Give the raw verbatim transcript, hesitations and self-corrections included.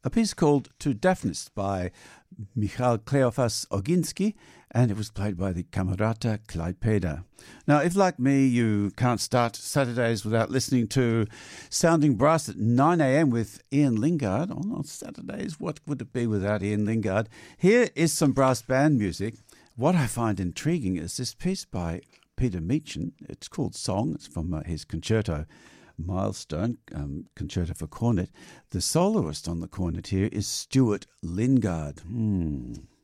a piece called To Daphnis by Michal Kleofas Oginski, and it was played by the Camerata Klaipeda. Now, if like me, you can't start Saturdays without listening to Sounding Brass at nine a.m. with Ian Lingard, on, on Saturdays, what would it be without Ian Lingard? Here is some brass band music. What I find intriguing is this piece by Peter Meechan. It's called Song. It's from uh, his concerto Milestone, um, concerto for cornet. The soloist on the cornet here is Stuart Lingard. Hmm.